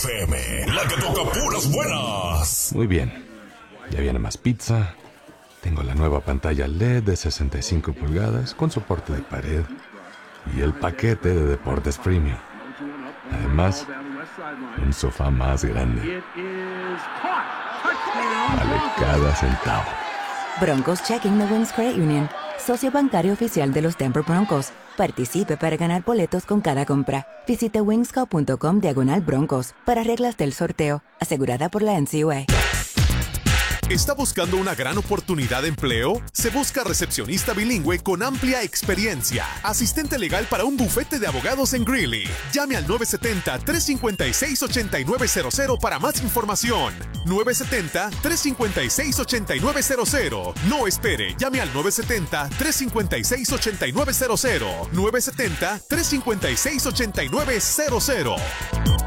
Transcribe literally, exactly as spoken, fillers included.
M, la que toca puras buenas. Muy bien. Ya viene más pizza. Tengo la nueva pantalla L E D de sesenta y cinco pulgadas con soporte de pared. Y el paquete de deportes premium. Además, un sofá más grande. Vale cada centavo. Broncos Checking the Wings Credit Union. Socio bancario oficial de los Denver Broncos. Participe para ganar boletos con cada compra. Visite wingsco.com diagonal broncos para reglas del sorteo. Asegurada por la N C U A. ¿Está buscando una gran oportunidad de empleo? Se busca recepcionista bilingüe con amplia experiencia. Asistente legal para un bufete de abogados en Greeley. Llame al nueve siete cero, tres cinco seis, ocho nueve cero cero para más información. nueve siete cero, tres cinco seis, ocho nueve cero cero. No espere, llame al nueve siete cero, tres cinco seis, ocho nueve cero cero. nueve siete cero, tres cinco seis, ocho nueve cero cero.